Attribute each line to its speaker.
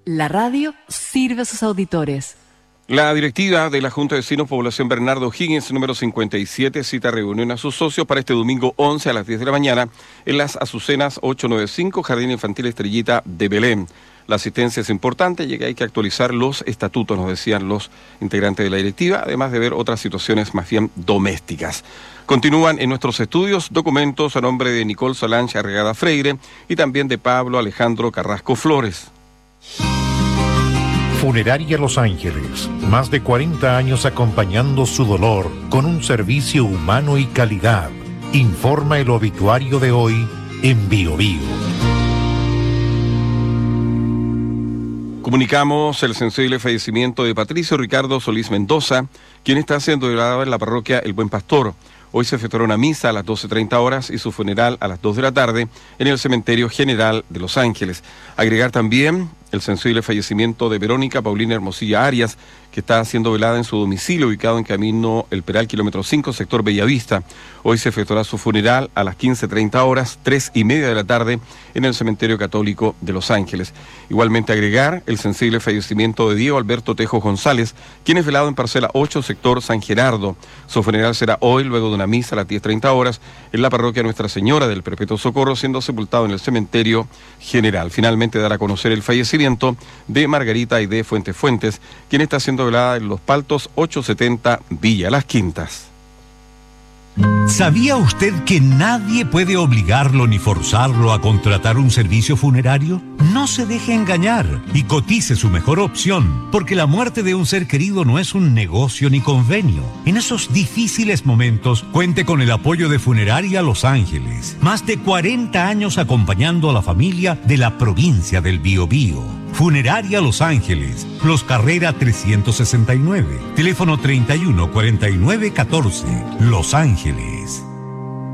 Speaker 1: La radio sirve a sus auditores.
Speaker 2: La directiva de la Junta de Vecinos Población Bernardo Higgins, número 57, cita reunión a sus socios para este domingo 11 a las 10 de la mañana en las Azucenas 895, Jardín Infantil Estrellita de Belén. La asistencia es importante, ya que hay que actualizar los estatutos, nos decían los integrantes de la directiva, además de ver otras situaciones más bien domésticas. Continúan en nuestros estudios documentos a nombre de Nicole Solange Arregada Freire y también de Pablo Alejandro Carrasco Flores.
Speaker 3: Funeraria Los Ángeles, más de 40 años acompañando su dolor con un servicio humano y calidad. Informa el obituario de hoy en Bio Bio.
Speaker 2: Comunicamos el sensible fallecimiento de Patricio Ricardo Solís Mendoza, quien está siendo velado en la parroquia El Buen Pastor. Hoy se efectuará una misa a las 12:30 horas y su funeral a las 2 de la tarde en el Cementerio General de Los Ángeles. Agregar también el sensible fallecimiento de Verónica Paulina Hermosilla Arias, que está siendo velada en su domicilio ubicado en Camino El Peral, kilómetro 5, sector Bellavista. Hoy se efectuará su funeral a las 15:30 horas, 3:30 de la tarde, en el Cementerio Católico de Los Ángeles. Igualmente agregar el sensible fallecimiento de Diego Alberto Tejo González, quien es velado en parcela 8, sector San Gerardo. Su funeral será hoy, luego de una misa a las 10:30 horas, en la parroquia Nuestra Señora del Perpetuo Socorro, siendo sepultado en el Cementerio General. Finalmente dará a conocer el fallecimiento de Margarita Aide Fuentes, quien está siendo velada en Los Paltos 870 Villa Las Quintas.
Speaker 4: ¿Sabía usted que nadie puede obligarlo ni forzarlo a contratar un servicio funerario? No se deje engañar y cotice su mejor opción, porque la muerte de un ser querido no es un negocio ni convenio. En esos difíciles momentos, cuente con el apoyo de Funeraria Los Ángeles. Más de 40 años acompañando a la familia de la provincia del Biobío. Funeraria Los Ángeles, Los Carrera 369, teléfono 31 49 14, Los Ángeles.